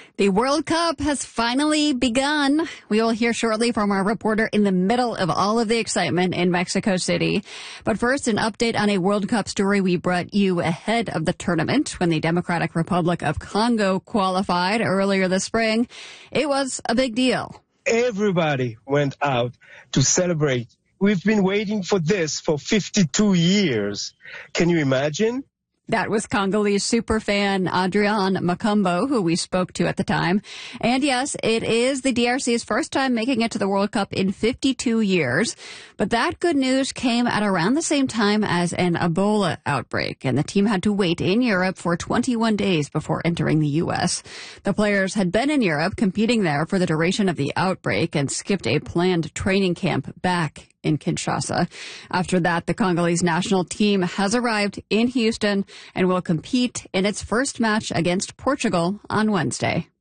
The World Cup has finally begun. We will hear shortly from our reporter in the middle of all of the excitement in Mexico City. But first, an update on a World Cup story we brought you ahead of the tournament when the Democratic Republic of Congo qualified earlier this spring. It was a big deal. Everybody went out to celebrate. We've been waiting for this for 52 years. Can you imagine? That was Congolese superfan Adrian Makumbo, who we spoke to at the time. And yes, it is the DRC's first time making it to the World Cup in 52 years. But that good news came at around the same time as an Ebola outbreak, and the team had to wait in Europe for 21 days before entering the U.S. The players had been in Europe, competing there for the duration of the outbreak, and skipped a planned training camp back in Kinshasa. After that, the Congolese national team has arrived in Houston and will compete in its first match against Portugal on Wednesday.